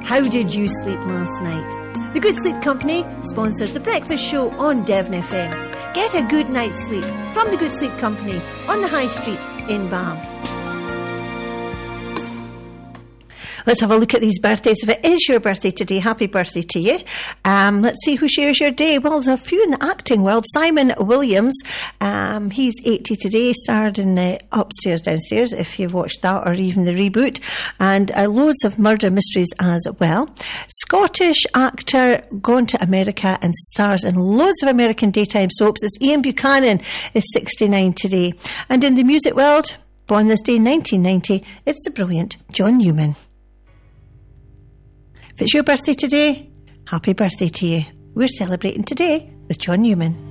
How did you sleep last night? The Good Sleep Company sponsors The Breakfast Show on Devon FM. Get a good night's sleep from The Good Sleep Company on the High Street in Bath. Let's have a look at these birthdays. If it is your birthday today, happy birthday to you. Let's see who shares your day. Well, there's a few in the acting world. Simon Williams, he's 80 today, starred in Upstairs, Downstairs, if you've watched that, or even the reboot, and loads of murder mysteries as well. Scottish actor, gone to America and stars in loads of American daytime soaps. It's Ian Buchanan, is 69 today. And in the music world, born this day in 1990, it's the brilliant John Newman. If it's your birthday today, happy birthday to you. We're celebrating today with John Newman.